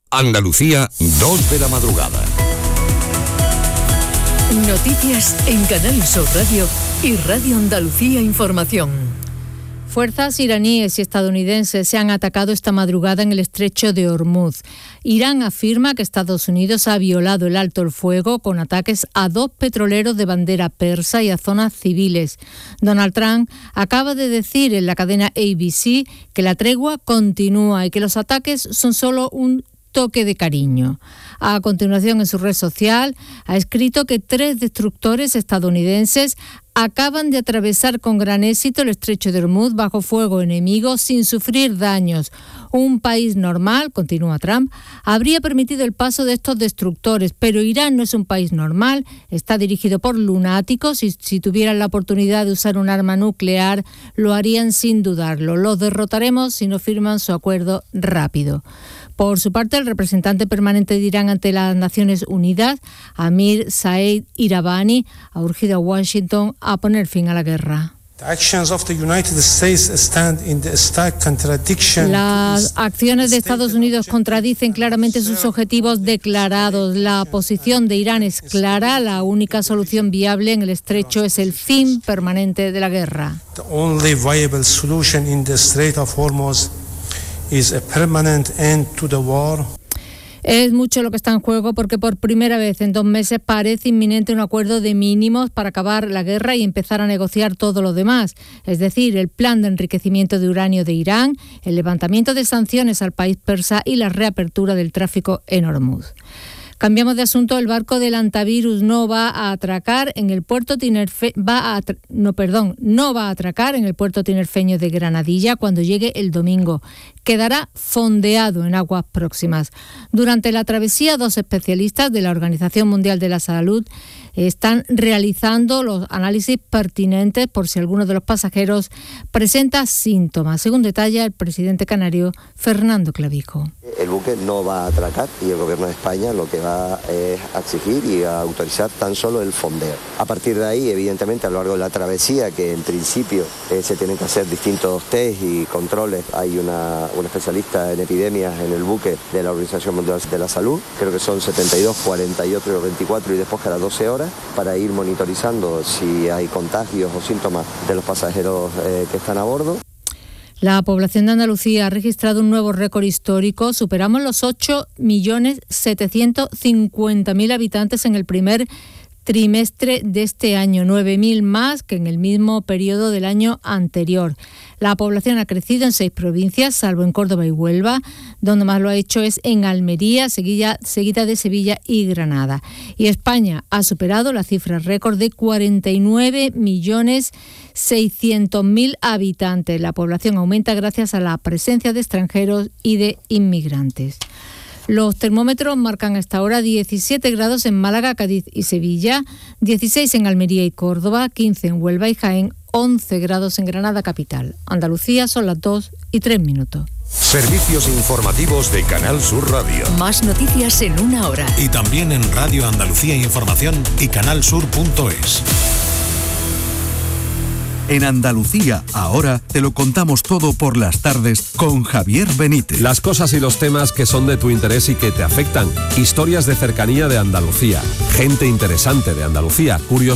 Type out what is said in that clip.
Andalucía, 2 de la madrugada. Noticias en Canal Sur Radio y Radio Andalucía Información. Fuerzas iraníes y estadounidenses se han atacado esta madrugada en el estrecho de Hormuz. Irán afirma que Estados Unidos ha violado el alto el fuego con ataques a 2 petroleros de bandera persa y a zonas civiles. Donald Trump acaba de decir en la cadena ABC que la tregua continúa y que los ataques son solo un toque de cariño. A continuación, en su red social, ha escrito que 3 destructores estadounidenses acaban de atravesar con gran éxito el estrecho de Hormuz bajo fuego enemigo sin sufrir daños. Un país normal, continúa Trump, habría permitido el paso de estos destructores, pero Irán no es un país normal, está dirigido por lunáticos y si tuvieran la oportunidad de usar un arma nuclear, lo harían sin dudarlo. Los derrotaremos si no firman su acuerdo rápido. Por su parte, el representante permanente de Irán ante las Naciones Unidas, Amir Saeed Iravani, ha urgido a Washington a poner fin a la guerra. Las acciones de Estados Unidos contradicen claramente sus objetivos declarados. La posición de Irán es clara. La única solución viable en el estrecho es el fin permanente de la guerra. The only viable solution in the Strait of Hormuz is a permanent end to the war. Es mucho lo que está en juego porque por primera vez en 2 meses parece inminente un acuerdo de mínimos para acabar la guerra y empezar a negociar todo lo demás, es decir, el plan de enriquecimiento de uranio de Irán, el levantamiento de sanciones al país persa y la reapertura del tráfico en Hormuz. Cambiamos de asunto. El barco del Antivirus no va a atracar en el puerto no va a atracar en el puerto tinerfeño de Granadilla cuando llegue el domingo. Quedará fondeado en aguas próximas. Durante la travesía, 2 especialistas de la Organización Mundial de la Salud están realizando los análisis pertinentes por si alguno de los pasajeros presenta síntomas, según detalla el presidente canario Fernando Clavijo. El buque no va a atracar y el gobierno de España lo que va es a exigir y a autorizar tan solo el fondeo. A partir de ahí, evidentemente, a lo largo de la travesía, que en principio se tienen que hacer distintos test y controles, hay una especialista en epidemias en el buque de la Organización Mundial de la Salud, creo que son 72, 48 y 24 y después cada 12 horas, para ir monitorizando si hay contagios o síntomas de los pasajeros que están a bordo. La población de Andalucía ha registrado un nuevo récord histórico. Superamos los 8.750.000 habitantes en el primer trimestre de este año, 9.000 más que en el mismo periodo del año anterior. La población ha crecido en 6 provincias, salvo en Córdoba y Huelva. Donde más lo ha hecho es en Almería, seguida de Sevilla y Granada. Y España ha superado la cifra récord de 49.600.000 habitantes. La población aumenta gracias a la presencia de extranjeros y de inmigrantes. Los termómetros marcan a esta hora 17 grados en Málaga, Cádiz y Sevilla, 16 en Almería y Córdoba, 15 en Huelva y Jaén, 11 grados en Granada capital. Andalucía son las 2:03. Servicios informativos de Canal Sur Radio. Más noticias en 1 hora. Y también en Radio Andalucía Información y canalsur.es. En Andalucía, ahora te lo contamos todo por las tardes con Javier Benítez. Las cosas y los temas que son de tu interés y que te afectan. Historias de cercanía de Andalucía. Gente interesante de Andalucía. Curiosidades.